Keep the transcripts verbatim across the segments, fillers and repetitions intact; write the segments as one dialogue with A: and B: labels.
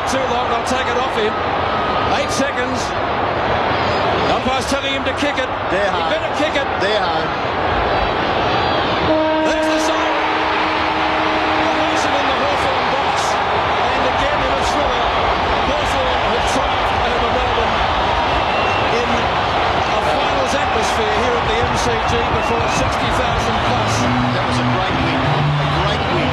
A: too long. They'll take it off him. Eight seconds. Umpire's telling him to kick it.
B: They're
A: He
B: home.
A: better kick it.
B: They're home.
A: There's the sign. The Hawthorn in the Hawthorn box. And again in a thriller, Hawthorn have triumphed over Melbourne in a finals atmosphere here at the M C G before sixty thousand plus.
B: That was a great win. A great win.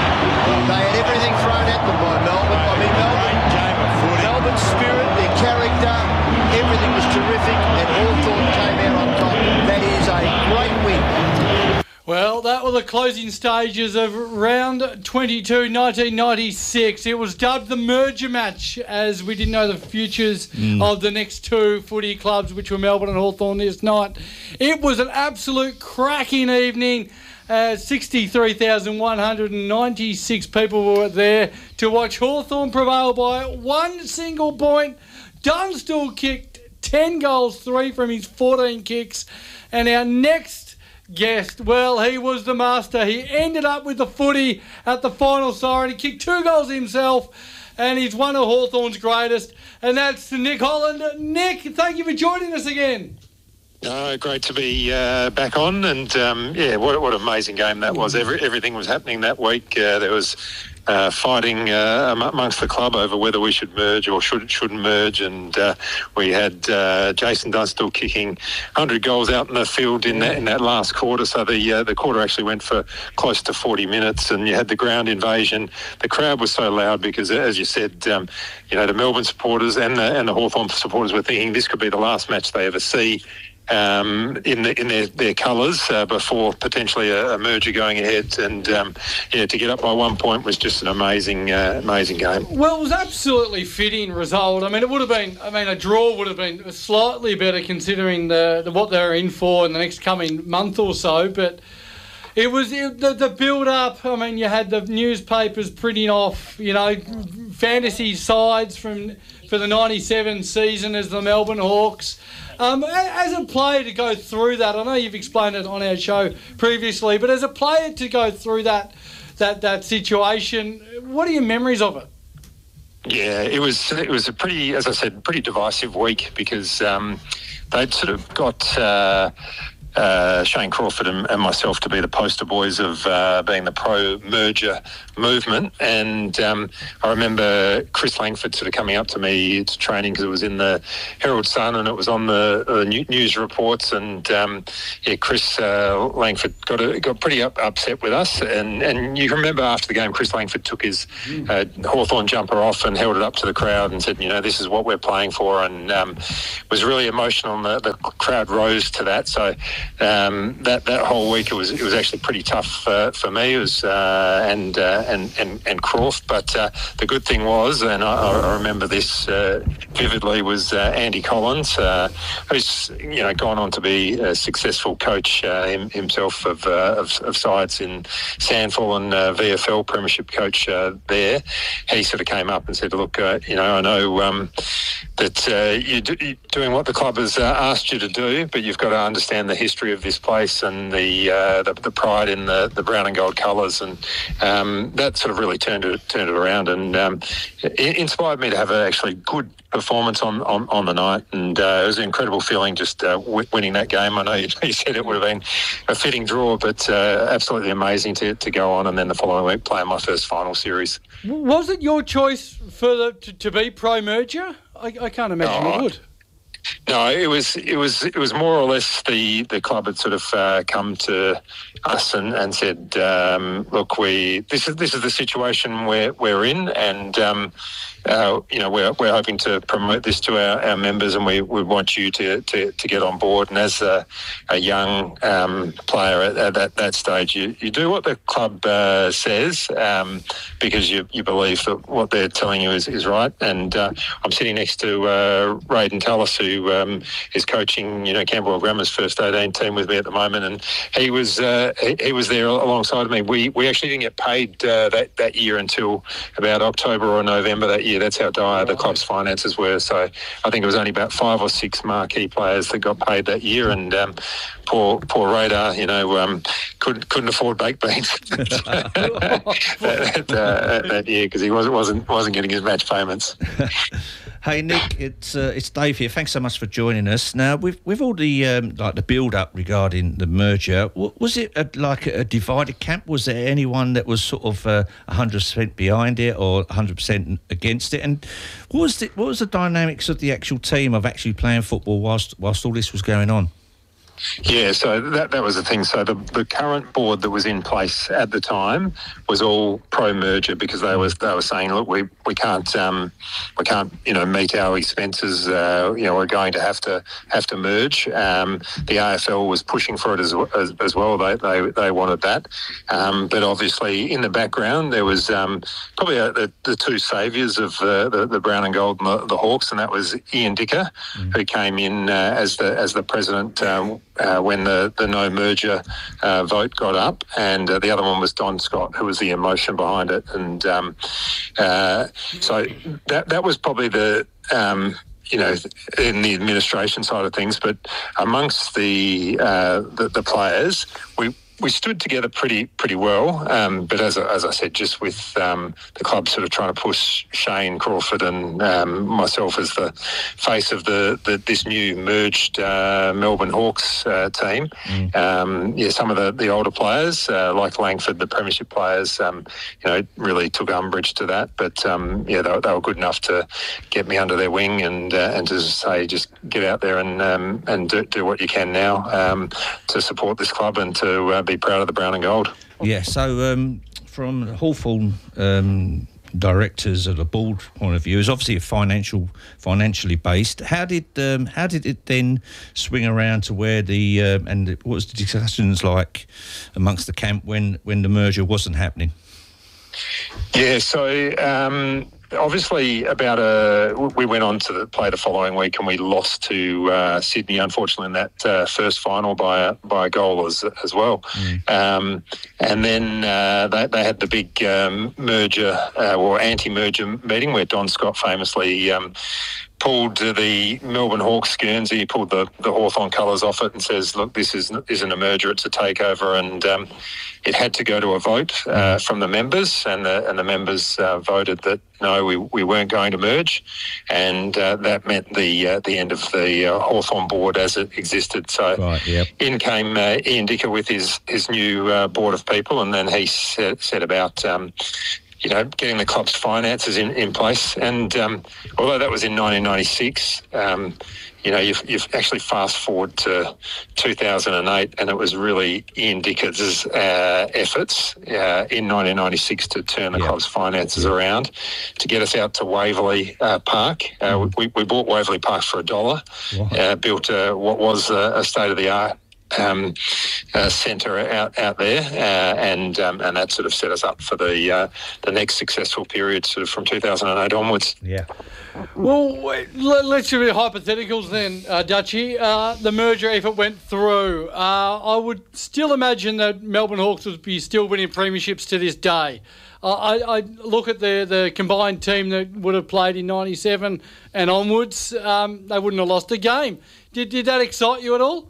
B: They had everything thrown at them by Melbourne. I mean, Melbourne,
C: game of footy.
B: Melbourne's spirit, their character, everything was terrific, and Hawthorn came out on top. That is a great win.
D: Well, that were the closing stages of round twenty-two, nineteen ninety-six. It was dubbed the merger match, as we didn't know the futures mm. of the next two footy clubs, which were Melbourne and Hawthorn this night. It was an absolute cracking evening. Uh, sixty-three thousand one hundred ninety-six people were there to watch Hawthorn prevail by one single point. Dunstall kicked ten goals, three from his fourteen kicks. And our next guest, well, he was the master. He ended up with the footy at the final siren. He kicked two goals himself, and he's one of Hawthorn's greatest, and that's Nick Holland. Nick, thank you for joining us again.
E: Uh, great to be uh, back on, and um, yeah, what what an amazing game that was. Every, everything was happening that week. Uh, there was uh, fighting uh, amongst the club over whether we should merge or should shouldn't merge, and uh, we had uh, Jason Dunstall kicking one hundred goals out in the field in that in that last quarter. So the uh, the quarter actually went for close to forty minutes, and you had the ground invasion. The crowd was so loud because, as you said, um, you know, the Melbourne supporters and the and the Hawthorn supporters were thinking this could be the last match they ever see. Um, in the, in their, their colours uh, before potentially a, a merger going ahead, and um, yeah, to get up by one point was just an amazing, uh, amazing game.
D: Well, it was absolutely fitting result. I mean, it would have been. I mean, a draw would have been slightly better considering the, the what they're in for in the next coming month or so. But it was it, the the build up. I mean, you had the newspapers printing off, you know, fantasy sides from for the ninety-seven season as the Melbourne Hawks. Um, as a player to go through that, I know you've explained it on our show previously, but as a player to go through that that that situation, what are your memories of it?
E: Yeah, it was it was a pretty, as I said, pretty divisive week because um, they'd sort of got uh, uh, Shane Crawford and, and myself to be the poster boys of uh, being the pro-merger movement. And um, I remember Chris Langford sort of coming up to me to training because it was in the Herald Sun and it was on the uh, news reports. And um, yeah, Chris uh, Langford got a, got pretty up, upset with us. And, and you remember after the game, Chris Langford took his uh, Hawthorn jumper off and held it up to the crowd and said, you know, this is what we're playing for. And um, was really emotional, and the, the crowd rose to that. So um, that that whole week it was it was actually pretty tough uh, for me. It was uh, and. Uh, And, and, and Croft, but uh, the good thing was, and I, I remember this uh, vividly, was uh, Andy Collins, uh, who's you know gone on to be a successful coach uh, him, himself of, uh, of of sides in Sandford and uh, V F L Premiership coach uh, there. He sort of came up and said, "Look, uh, you know, I know um, that uh, you do, you're doing what the club has uh, asked you to do, but you've got to understand the history of this place and the uh, the, the pride in the, the brown and gold colours." And um, that sort of really turned it turned it around, and um, it inspired me to have a actually good performance on, on, on the night. And uh, it was an incredible feeling just uh, w- winning that game. I know you, you said it would have been a fitting draw, but uh, absolutely amazing to, to go on and then the following week play in my first final series.
D: Was it your choice for the, to, to be pro-merger? I, I can't imagine
E: oh,
D: it would.
E: No, it was it was it was more or less the, the club had sort of uh, come to us and, and said, um, look, we this is this is the situation we're we're in, and um, uh, you know we're we're hoping to promote this to our, our members, and we, we want you to, to, to get on board. And as a, a young um, player at, at that, that stage, you, you do what the club uh, says um, because you you believe that what they're telling you is, is right. And uh, I'm sitting next to uh, Raiden Tallis, who um, is coaching, you know, Camberwell Grammar's first eighteen team with me at the moment, and he was uh, he, he was there alongside me. We we actually didn't get paid uh, that that year until about October or November that year. That's how dire the club's finances were. So I think it was only about five or six marquee players that got paid that year, and um, poor poor Radar, you know, um, couldn't couldn't afford baked beans that, uh, that year because he wasn't wasn't wasn't getting his match payments.
C: Hey Nick, it's uh, it's Dave here. Thanks so much for joining us. Now, with with all the um, like the build up regarding the merger, w- was it a, like a divided camp? Was there anyone that was sort of uh, one hundred percent behind it or one hundred percent against it? And what was the what was the dynamics of the actual team of actually playing football whilst whilst all this was going on?
E: Yeah, so that that was the thing. So the the current board that was in place at the time was all pro merger because they was they were saying, look, we, we can't um we can't you know meet our expenses. Uh, you know, we're going to have to have to merge. Um, the A F L was pushing for it as as, as well. They they they wanted that, um, but obviously in the background there was um, probably a, the the two saviours of uh, the the brown and gold and the, the Hawks, and that was Ian Dicker, mm. who came in uh, as the as the president. Um, Uh, when the, the no merger uh, vote got up, and uh, the other one was Don Scott, who was the emotion behind it, and um, uh, so that that was probably the um, you know in the administration side of things, but amongst the uh, the, the players, we. We stood together pretty pretty well, um, but as I, as I said, just with um, the club sort of trying to push Shane Crawford and um, myself as the face of the, the this new merged uh, Melbourne Hawks uh, team. Mm. Um, yeah, some of the, the older players, uh, like Langford, the premiership players, um, you know, really took umbrage to that. But um, yeah, they, they were good enough to get me under their wing and uh, and to say, just get out there and um, and do, do what you can now um, to support this club and to uh, be proud of the brown and gold.
C: Yeah, so um, from Hawthorn um, directors of the board point of view, is obviously a financial, financially based. How did um, how did it then swing around to where the uh, and what was the discussions like amongst the camp when when the merger wasn't happening?
E: Yeah, so. Um, Obviously, about a we went on to the, play the following week, and we lost to uh, Sydney, unfortunately, in that uh, first final by a, by a goal as as well. Mm. Um, and then uh, they they had the big um, merger uh, or anti-merger meeting where Don Scott famously um, pulled the Melbourne Hawks Guernsey, he pulled the, the Hawthorn colours off it and says, look, this is, isn't a merger, it's a takeover. And um, it had to go to a vote uh, from the members, and the, and the members uh, voted that, no, we, we weren't going to merge. And uh, that meant the uh, the end of the uh, Hawthorn board as it existed. So right, yep. in came uh, Ian Dicker with his, his new uh, board of people, and then he said, said about... Um, you know, getting the club's finances in, in place. And um, although that was in nineteen ninety-six, um, you know, you've, you've actually fast forward to two thousand eight, and it was really Ian Dicker's uh, efforts uh, in nineteen ninety-six to turn the yeah. club's finances yeah. around, to get us out to Waverley uh, Park. Uh, mm. we, we bought Waverley Park for a dollar, wow. uh, built uh, what was a, a state-of-the-art Um, uh, centre out out there, uh, and um, and that sort of set us up for the uh, the next successful period, sort of from two thousand eight onwards.
C: Yeah.
D: Well, let's do hypotheticals then, uh, Dutchy. Uh, the merger, if it went through, uh, I would still imagine that Melbourne Hawks would be still winning premierships to this day. Uh, I, I look at the, the combined team that would have played in ninety-seven and onwards. Um, they wouldn't have lost a game. Did did that excite you at all?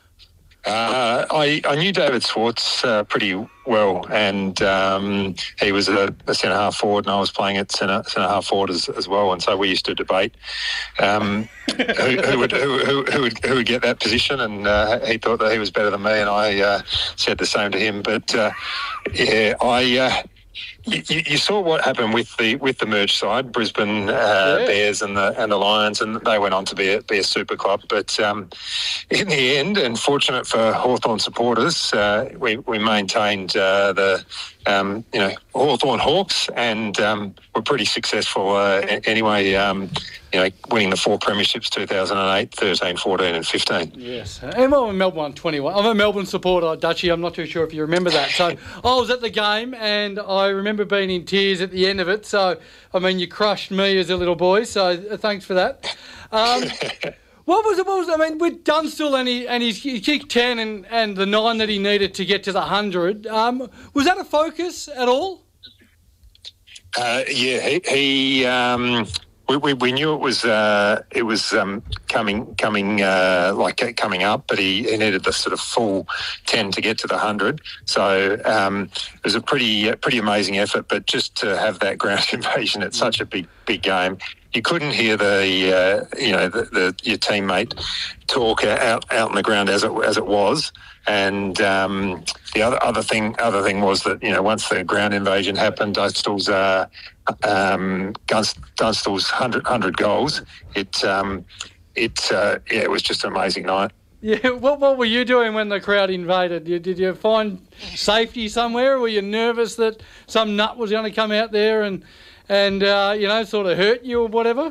E: Uh, I, I knew David Swartz uh, pretty well, and um, he was a, a centre half forward, and I was playing at centre centre half forward as, as well. And so we used to debate um, who, who would who, who, who would who would get that position, and uh, he thought that he was better than me, and I uh, said the same to him. But uh, yeah, I. Uh, You, you saw what happened with the with the merged side, Brisbane uh, yeah. Bears and the and the Lions, and they went on to be a, be a super club. But um, in the end, and fortunate for Hawthorn supporters, uh, we we maintained uh, the um, you know Hawthorn Hawks, and um, were pretty successful uh, anyway. Um, you know, winning the four premierships, two thousand eight, thirteen, fourteen and fifteen.
D: Yes. And I'm a Melbourne twenty-one. I'm a Melbourne supporter, Dutchy. I'm not too sure if you remember that. So I was at the game, and I remember being in tears at the end of it. So, I mean, you crushed me as a little boy, so thanks for that. Um, what was it? What was I mean, with Dunstall, and he, and he, he kicked ten and, and the nine that he needed to get to the one hundred. Um, was that a focus at all?
E: Uh, yeah, he... he um We, we, we knew it was uh, it was um, coming coming uh, like uh, coming up, but he, he needed the sort of full ten to get to the hundred. So um, it was a pretty uh, pretty amazing effort. But just to have that ground invasion at such a big big game, you couldn't hear the uh, you know the, the your teammate talk out out on the ground as it as it was. And um, the other other thing other thing was that, you know, once the ground invasion happened, Dunstall's uh, um, Dunstall's hundred hundred goals. It um, it uh, yeah, it was just an amazing night.
D: Yeah, what what were you doing when the crowd invaded? Did, did you find safety somewhere? Or were you nervous that some nut was going to come out there and and uh, you know, sort of hurt you or whatever?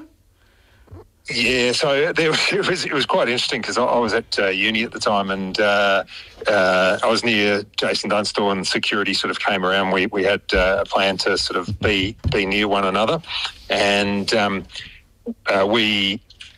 E: Yeah, so there, it was it was quite interesting because I, I was at uh, uni at the time, and uh, uh, I was near Jason Dunstall, and security sort of came around. We we had uh, a plan to sort of be be near one another, and um, uh, we.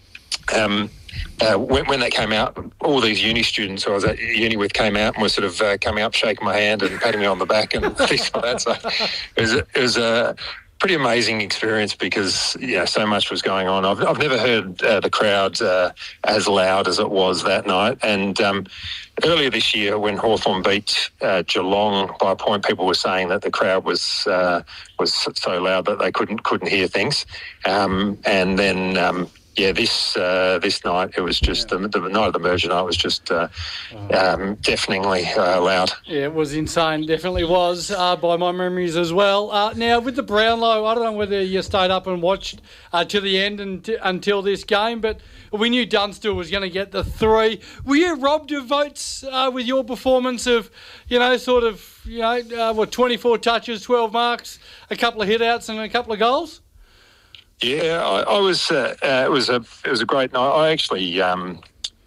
E: Um, Uh, when, when they came out, all these uni students who I was at uni with came out and were sort of uh, coming up, shaking my hand and patting me on the back and things like that. So it was, it was a pretty amazing experience because, you know, so much was going on. I've, I've never heard uh, the crowd uh, as loud as it was that night. And um, earlier this year when Hawthorn beat uh, Geelong by a point, people were saying that the crowd was uh, was so loud that they couldn't couldn't hear things. Um, and then... Um, Yeah, this uh, this night it was just yeah. the, the night of the merger night was just uh, um, deafeningly uh, loud.
D: Yeah, it was insane. Definitely was uh, by my memories as well. Uh, now with the Brownlow, I don't know whether you stayed up and watched uh, to the end and t- until this game, but we knew Dunstall was going to get the three. Were you robbed of votes uh, with your performance of, you know, sort of, you know, uh, what twenty-four touches, twelve marks, a couple of hit-outs and a couple of goals?
E: Yeah, I, I was. Uh, uh, it was a. It was a great night. I actually um,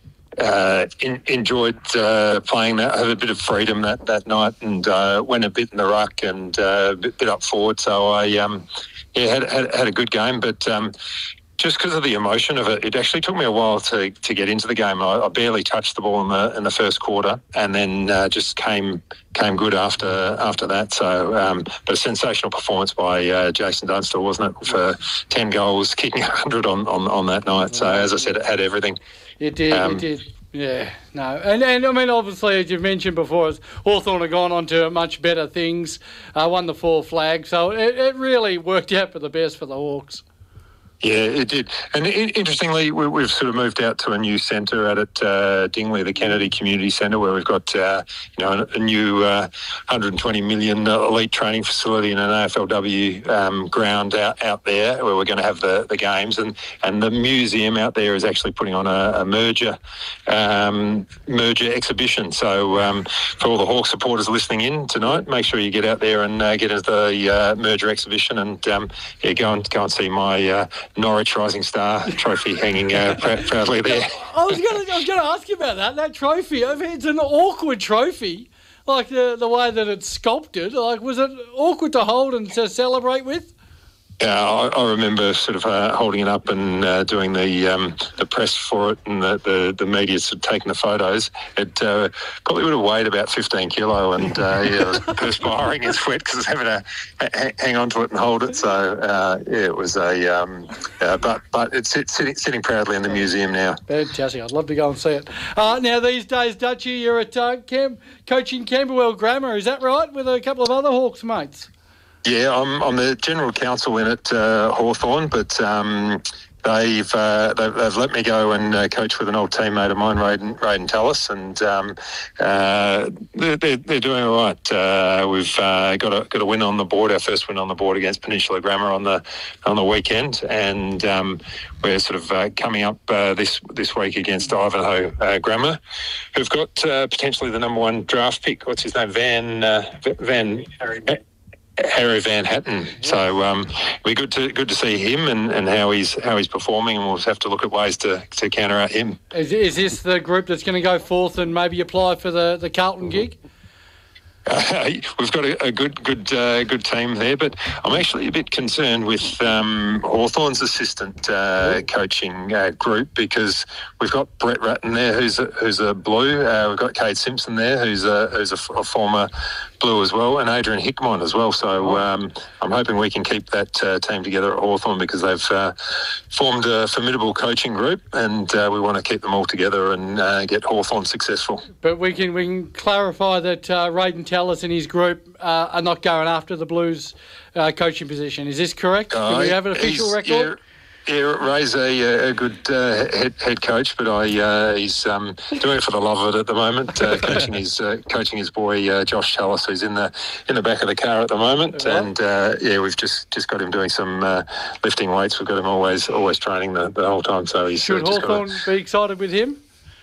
E: uh, in, enjoyed uh, playing that. I had a bit of freedom that, that night, and uh, went a bit in the ruck and uh, a bit, bit up forward. So I, um, yeah, had, had had a good game. But um, just because of the emotion of it, it actually took me a while to, to get into the game. I, I barely touched the ball in the in the first quarter, and then uh, just came came good after after that. So, um, but a sensational performance by uh, Jason Dunstall, wasn't it? For ten goals, kicking one hundred on, on, on that night. So, as I said, it had everything.
D: It did. Um, it did. Yeah, no, and and I mean, obviously, as you've mentioned before, Hawthorn have gone on to much better things. Uh, won the four flags, so it, it really worked out for the best for the Hawks.
E: Yeah, it did. And interestingly, we've sort of moved out to a new centre out at uh, Dingley, the Kennedy Community Centre, where we've got uh, you know a new uh, one hundred twenty million elite training facility and an A F L W um, ground out, out there where we're going to have the, the games. And, and the museum out there is actually putting on a, a merger um, merger exhibition. So um, for all the Hawk supporters listening in tonight, make sure you get out there and uh, get into the uh, merger exhibition and um, yeah, go and go and see my. Uh, Norwich Rising Star trophy hanging uh, pr- proudly there.
D: I was going to I was going to ask you about that. That trophy. I mean, it's an awkward trophy, like the the way that it's sculpted. Like, was it awkward to hold and to celebrate with?
E: Yeah, I, I remember sort of uh, holding it up and uh, doing the um, the press for it, and the the, the media sort of taking the photos. It uh, probably would have weighed about fifteen kilo, and uh, yeah, it was perspiring and sweat because I was having to ha- hang on to it and hold it. So uh, yeah, it was a um, uh, but but it's sitting sitting proudly in the museum now.
D: Fantastic! I'd love to go and see it. Uh, now these days, Dutchie, you're at uh, Cam- coaching Camberwell Grammar. Is that right? With a couple of other Hawks mates.
E: Yeah, I'm, I'm the general counsel in at uh, Hawthorn, but um, they've, uh, they've they've let me go and uh, coach with an old teammate of mine, Raiden, Raiden Tallis, and um, uh, they're, they're, they're doing all right. Uh, we've uh, got a got a win on the board, our first win on the board against Peninsula Grammar on the on the weekend, and um, we're sort of uh, coming up uh, this this week against Ivanhoe uh, Grammar, who've got uh, potentially the number one draft pick. What's his name? Van uh, Van. Harry. Harry Van Hatten. So um, we're good to good to see him and, and how he's how he's performing, and we'll have to look at ways to, to counter out him.
D: Is, is this the group that's going to go forth and maybe apply for the, the Carlton gig?
E: Uh, we've got a, a good, good, uh, good team there, but I'm actually a bit concerned with um, Hawthorn's assistant uh, coaching uh, group, because we've got Brett Ratton there, who's a, who's a Blue. Uh, we've got Cade Simpson there, who's a who's a, a former Blue as well, and Adrian Hickmont as well. So um, I'm hoping we can keep that uh, team together at Hawthorn, because they've uh, formed a formidable coaching group, and uh, we want to keep them all together and uh, get Hawthorn successful.
D: But we can we can clarify that uh, Raiden Tallis and his group uh, are not going after the Blues uh, coaching position. Is this correct?
E: Uh,
D: Do we have an official record?
E: Yeah, yeah, Ray's a, a good uh, head, head coach, but I uh, he's um, doing it for the love of it at the moment. Uh, coaching his uh, coaching his boy uh, Josh Tallis, who's in the in the back of the car at the moment,
D: Right.
E: and uh, yeah, we've just, just got him doing some uh, lifting weights. We've got him always always training the, the whole time. So he's
D: Should
E: uh, just got
D: Hawthorn be excited with him?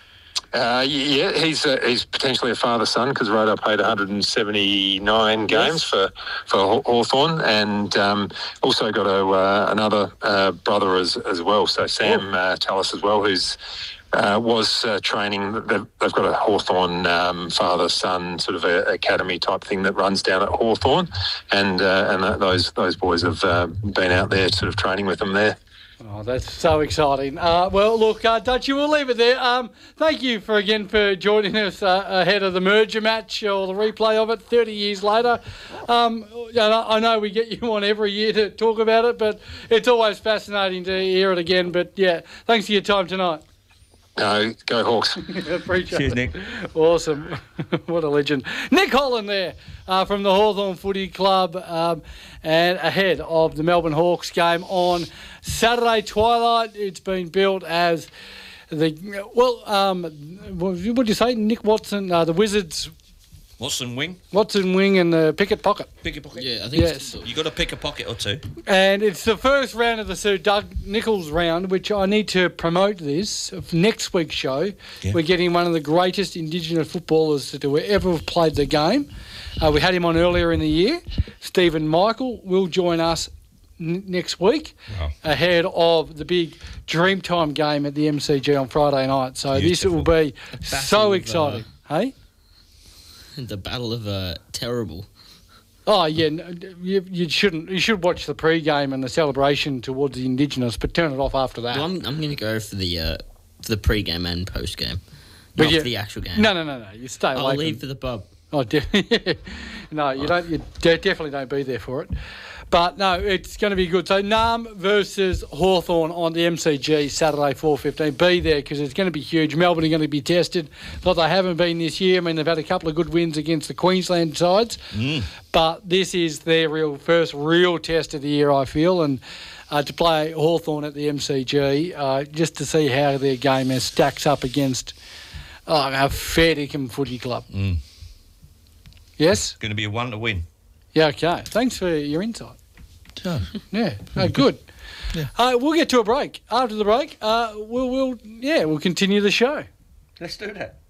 E: Uh, yeah, he's uh, he's potentially a father-son, because Rodar played one hundred seventy-nine games for for Haw- Hawthorn, and um, also got a uh, another uh, brother as as well. So Sam uh, Tallis as well, who's uh, was uh, training. They've, they've got a Hawthorn um, father-son sort of a, academy type thing that runs down at Hawthorn, and uh, and uh, those those boys have uh, been out there sort of training with them there.
D: Oh, that's so exciting. Uh, well, look, uh, Dutchie, we'll leave it there. Um, thank you for again for joining us uh, ahead of the merger match, or the replay of it thirty years later. Um, you know, I know we get you on every year to talk about it, but it's always fascinating to hear it again. But, yeah, thanks for your time tonight.
E: No, go Hawks.
D: Appreciate
C: Cheers,
D: it.
C: Nick.
D: Awesome. What a legend. Nick Holland there uh, from the Hawthorn Footy Club, um, and ahead of the Melbourne Hawks game on Saturday twilight. It's been built as the, well, um, what did you say? Nick Watson, uh, the Wizards,
C: Watson wing,
D: Watson wing and the Pickett pocket.
C: pick a pocket.
F: Yeah, I think
D: Yes.
F: it's,
C: You got to pick a pocket or two.
D: And it's the first round of the Sir Doug Nichols round, which I need to promote this. Of next week's show,
C: Yeah.
D: we're getting one of the greatest Indigenous footballers to ever have played the game. Uh, we had him on earlier in the year. Stephen Michael will join us n- next week
C: Wow.
D: ahead of the big Dreamtime game at the M C G on Friday night. So
C: Beautiful.
D: this will be
F: battle
D: so
F: of,
D: exciting. Hey?
F: the Battle of uh, Terrible.
D: Oh yeah, n- you, you shouldn't. You should watch the pre-game and the celebration towards the Indigenous, but turn it off after that.
F: Well, I'm I'm going to go for the uh, for the pre-game and post-game,
D: But
F: not
D: you-
F: for the actual game.
D: No, no, no, no. You stay away.
F: I'll
D: from-
F: leave for the pub.
D: Oh, de- no, you don't. You de- definitely don't be there for it. But no, it's going to be good. So Nam versus Hawthorn on the M C G Saturday four fifteen. Be there because it's going to be huge. Melbourne are going to be tested. Not they haven't been this year. I mean, they've had a couple of good wins against the Queensland sides, but this is their real first real test of the year, I feel, and. Uh, to play Hawthorn at the M C G, uh, just to see how their game is stacks up against oh, a fair dinkum footy club.
C: Mm.
D: Yes?
C: Going to be a one to win.
D: Yeah, okay. Thanks for your insight.
C: Oh.
D: Yeah, no, good.
C: Yeah.
D: Uh, we'll get to a break. After the break, uh, we'll, we'll, yeah, we'll continue the show.
C: Let's do that.